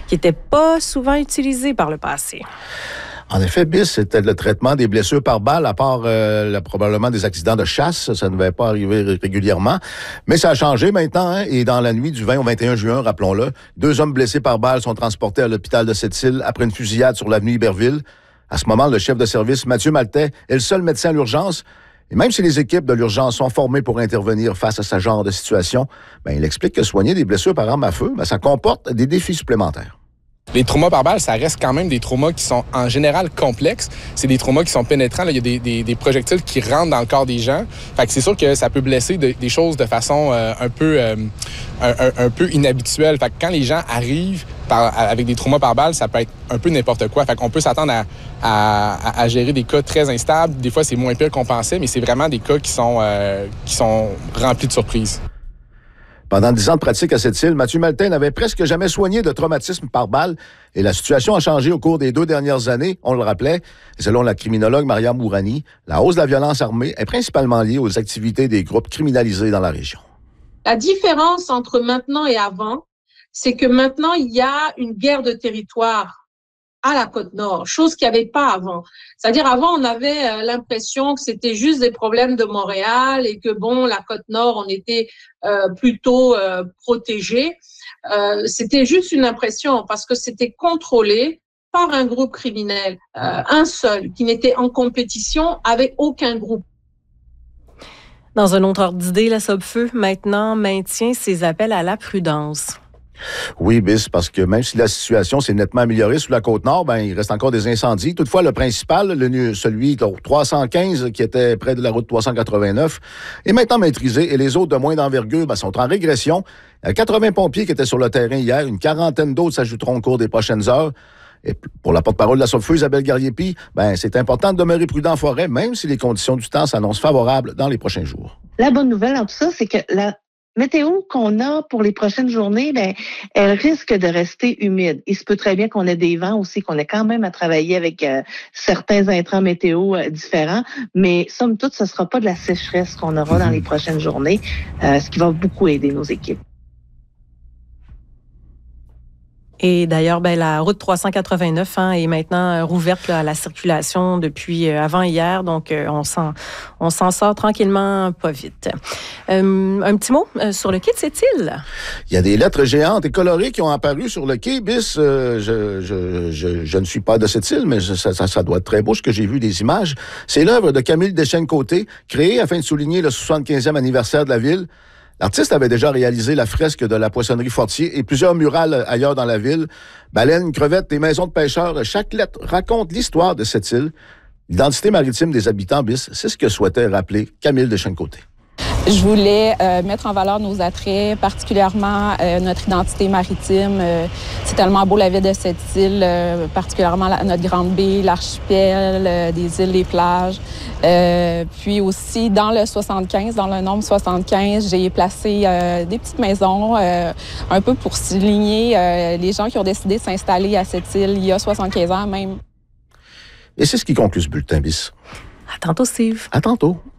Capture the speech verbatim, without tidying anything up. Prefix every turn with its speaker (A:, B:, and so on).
A: qui n'étaient pas souvent utilisés par le passé.
B: En effet, bis, c'était le traitement des blessures par balle, à part euh, là, probablement des accidents de chasse. Ça ne devait pas arriver régulièrement. Mais ça a changé maintenant. Hein, et dans la nuit du vingt au vingt et un juin, rappelons-le, deux hommes blessés par balle sont transportés à l'hôpital de Sept-Îles après une fusillade sur l'avenue Iberville. À ce moment, le chef de service, Mathieu Maltais, est le seul médecin à l'urgence. Et même si les équipes de l'urgence sont formées pour intervenir face à ce genre de situation, ben, il explique que soigner des blessures par arme à feu, ben, ça comporte des défis supplémentaires.
C: Les traumas par balle, ça reste quand même des traumas qui sont en général complexes. C'est des traumas qui sont pénétrants. Là, il y a des, des, des projectiles qui rentrent dans le corps des gens. Fait que c'est sûr que ça peut blesser de, des choses de façon euh, un peu euh, un, un, un peu inhabituelle. Fait que quand les gens arrivent par, avec des traumas par balle, ça peut être un peu n'importe quoi. Fait qu'on peut s'attendre à, à, à gérer des cas très instables. Des fois, c'est moins pire qu'on pensait, mais c'est vraiment des cas qui sont, euh, qui sont remplis de surprises.
B: Pendant dix ans de pratique à Sept-Îles, Mathieu Maltais n'avait presque jamais soigné de traumatisme par balle et la situation a changé au cours des deux dernières années, on le rappelait. Selon la criminologue Mariam Mourani, la hausse de la violence armée est principalement liée aux activités des groupes criminalisés dans la région.
D: La différence entre maintenant et avant, c'est que maintenant, il y a une guerre de territoire à la Côte-Nord, chose qu'il n'y avait pas avant. C'est-à-dire, avant, on avait euh, l'impression que c'était juste des problèmes de Montréal et que, bon, la Côte-Nord, on était euh, plutôt euh, protégés. Euh, c'était juste une impression parce que c'était contrôlé par un groupe criminel, euh, un seul, qui n'était en compétition avec aucun groupe.
A: Dans un autre ordre d'idée, la Sopfeu, maintenant, maintient ses appels à la prudence.
B: Oui, bis, parce que même si la situation s'est nettement améliorée sur la Côte-Nord, ben, il reste encore des incendies. Toutefois, le principal, le, celui de trois cent quinze, qui était près de la route trois cent quatre-vingt-neuf, est maintenant maîtrisé et les autres de moins d'envergure ben, sont en régression. Il y a quatre-vingts pompiers qui étaient sur le terrain hier. Une quarantaine d'autres s'ajouteront au cours des prochaines heures. Et pour la porte-parole de la Sopfeu, Isabelle Garriépi, ben, c'est important de demeurer prudent en forêt, même si les conditions du temps s'annoncent favorables dans les prochains jours.
E: La bonne nouvelle en tout ça, c'est que la météo qu'on a pour les prochaines journées, ben, elle risque de rester humide. Il se peut très bien qu'on ait des vents aussi, qu'on ait quand même à travailler avec euh, certains intrants météo euh, différents, mais somme toute, ce ne sera pas de la sécheresse qu'on aura dans les prochaines journées, euh, ce qui va beaucoup aider nos équipes.
A: Et d'ailleurs, ben, la route trois cent quatre-vingt-neuf hein, est maintenant rouverte là, à la circulation depuis euh, avant hier. Donc, euh, on s'en, on s'en sort tranquillement, pas vite. Euh, un petit mot euh, sur le quai de Sept-Îles.
B: Il y a des lettres géantes et colorées qui ont apparu sur le quai. Bis, euh, je, je, je, je ne suis pas de Sept-Îles, mais je, ça, ça, ça doit être très beau ce que j'ai vu des images. C'est l'œuvre de Camille Deschênes-Côté, créée afin de souligner le soixante-quinzième anniversaire de la ville. L'artiste avait déjà réalisé la fresque de la poissonnerie Fortier et plusieurs murales ailleurs dans la ville. Baleines, crevettes et maisons de pêcheurs, chaque lettre raconte l'histoire de cette île. L'identité maritime des habitants, bis, c'est ce que souhaitait rappeler Camille Deschênes-Côté.
F: Je voulais euh, mettre en valeur nos attraits, particulièrement euh, notre identité maritime. Euh, c'est tellement beau la ville de cette île, euh, particulièrement la, notre grande baie, l'archipel, euh, des îles, les plages. Euh, puis aussi, dans le soixante-quinze, dans le nombre soixante-quinze, j'ai placé euh, des petites maisons, euh, un peu pour souligner euh, les gens qui ont décidé de s'installer à cette île il y a soixante-quinze ans même.
B: Et c'est ce qui conclut ce bulletin, bis.
A: À tantôt, Steve.
B: À tantôt.